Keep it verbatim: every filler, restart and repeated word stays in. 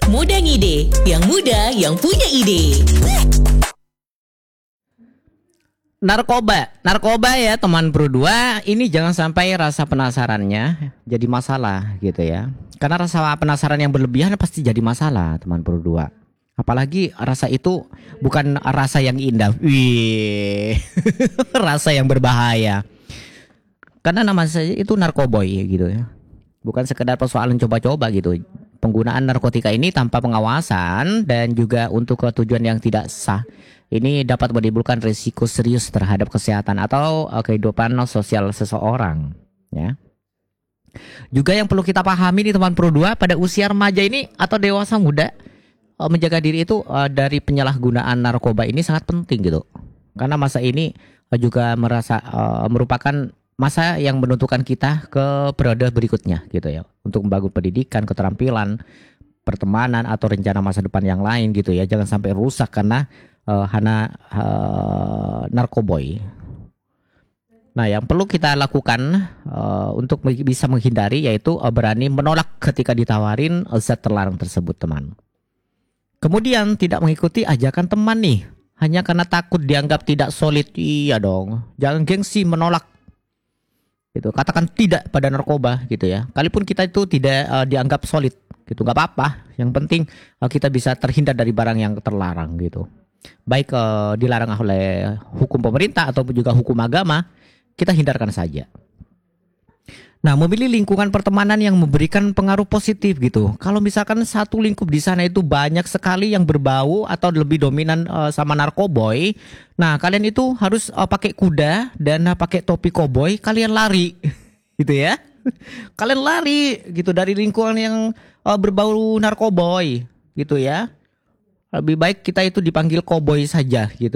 Muda ngide, yang muda yang punya ide. Narkoba, narkoba ya teman Bro dua, ini jangan sampai rasa penasarannya jadi masalah gitu ya. Karena rasa penasaran yang berlebihan pasti jadi masalah teman Bro dua. Apalagi rasa itu bukan rasa yang indah, wih, rasa yang berbahaya. Karena nama saya itu narkoboy gitu ya. Bukan sekedar persoalan coba-coba gitu. Penggunaan narkotika ini tanpa pengawasan dan juga untuk tujuan yang tidak sah, ini dapat menimbulkan risiko serius terhadap kesehatan atau uh, kehidupan sosial seseorang ya. Juga yang perlu kita pahami nih teman Pro dua, pada usia remaja ini atau dewasa muda, uh, menjaga diri itu uh, dari penyalahgunaan narkoba ini sangat penting gitu. Karena masa ini uh, juga merasa uh, merupakan masa yang menentukan kita ke periode berikutnya gitu ya, untuk membangun pendidikan, keterampilan, pertemanan atau rencana masa depan yang lain gitu ya. Jangan sampai rusak karena uh, hana uh, narkoboy. Nah, yang perlu kita lakukan uh, untuk bisa menghindari yaitu uh, berani menolak ketika ditawarin uh, zat terlarang tersebut, teman. Kemudian tidak mengikuti ajakan teman nih hanya karena takut dianggap tidak solid. Iya dong, jangan gengsi menolak gitu. Katakan tidak pada narkoba gitu ya. Kalaupun kita itu tidak uh, dianggap solid gitu, nggak apa-apa. Yang penting uh, kita bisa terhindar dari barang yang terlarang gitu. Baik uh, dilarang oleh hukum pemerintah ataupun juga hukum agama, kita hindarkan saja. Nah, memilih lingkungan pertemanan yang memberikan pengaruh positif gitu. Kalau misalkan satu lingkup di sana itu banyak sekali yang berbau atau lebih dominan uh, sama narkoboy, nah kalian itu harus uh, pakai kuda dan uh, pakai topi koboi, kalian lari, gitu ya. Kalian lari gitu dari lingkungan yang uh, berbau narkoboy, gitu ya. Lebih baik kita itu dipanggil koboi saja, gitu.